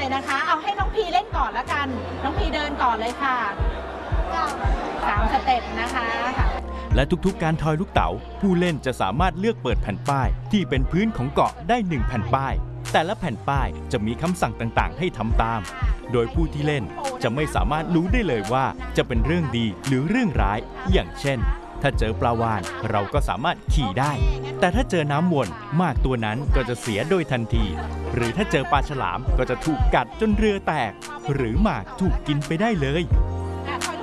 นะคะเอาให้น้องพีเล่นก่อนแล้วกันน้องพีเดินก่อนเลยค่ะ3 สเต็ปนะคะและทุกๆการทอยลูกเต๋าผู้เล่นจะสามารถเลือกเปิดแผ่นป้ายที่เป็นพื้นของเกาะได้1แผ่นป้ายแต่ละแผ่นป้ายจะมีคำสั่งต่างๆให้ทำตามโดยผู้ที่เล่นจะไม่สามารถรู้ได้เลยว่าจะเป็นเรื่องดีหรือเรื่องร้ายอย่างเช่นถ้าเจอปลาวาฬเราก็สามารถขี่ได้แต่ถ้าเจอน้ำวนหมากตัวนั้นก็จะเสียโดยทันทีหรือถ้าเจอปลาฉลามก็จะถูกกัดจนเรือแตกหรือหมากถูกกินไปได้เลย